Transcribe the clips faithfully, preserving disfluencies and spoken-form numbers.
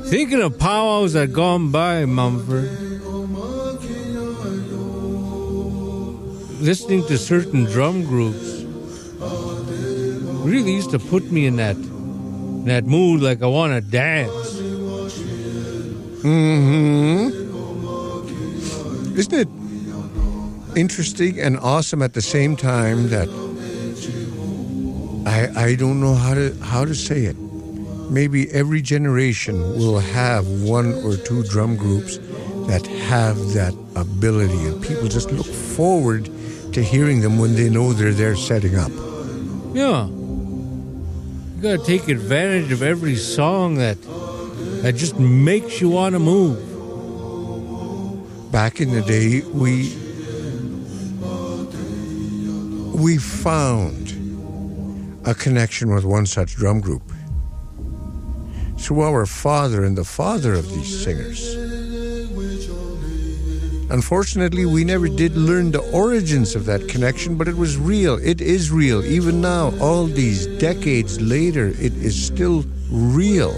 Thinking of powwows that gone by, Mumford. Listening to certain drum groups really used to put me in that in that mood, like I want to dance. Mm-hmm. Isn't it interesting and awesome at the same time that I I don't know how to how to say it. Maybe every generation will have one or two drum groups that have that ability, and people just look forward to hearing them when they know they're there setting up. Yeah. You gotta take advantage of every song that that just makes you want to move. Back in the day, we we found a connection with one such drum group through our father and the father of these singers. Unfortunately, we never did learn the origins of that connection, but it was real. It is real. Even now, all these decades later, it is still real.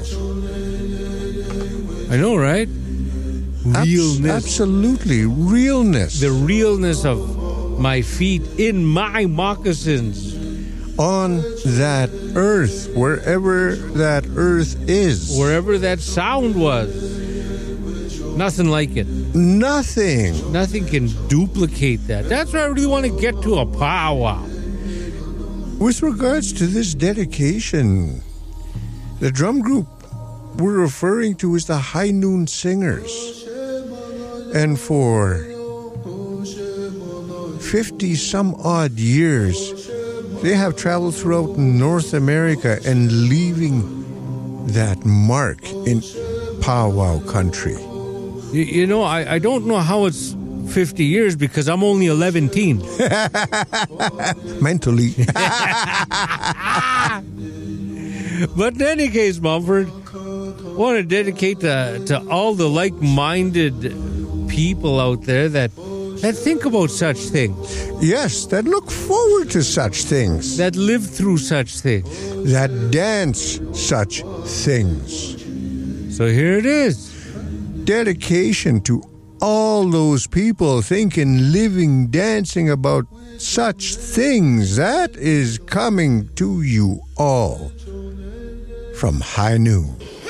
I know, right? Realness. Abs- absolutely. Realness. The realness of my feet in my moccasins. On that earth, wherever that earth is. Wherever that sound was. Nothing like it. Nothing. Nothing can duplicate that. That's why I really want to get to a powwow. With regards to this dedication, the drum group we're referring to is the High Noon Singers. And for fifty some odd years, they have traveled throughout North America and leaving that mark in powwow country. You, you know, I, I don't know how it's fifty years because I'm only eleven. Mentally. But in any case, Mumford, I want to dedicate to, to all the like-minded people out there that that think about such things. Yes, that look forward to such things. That live through such things. That dance such things. So here it is. Dedication to all those people thinking, living, dancing about such things. That is coming to you all from High Noon.